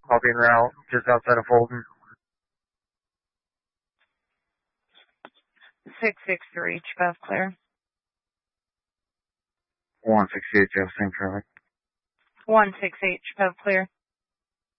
I'll be en route just outside of Fulton. 663, Chicago clear. 168, Jeff, same traffic. 168, Chicago clear.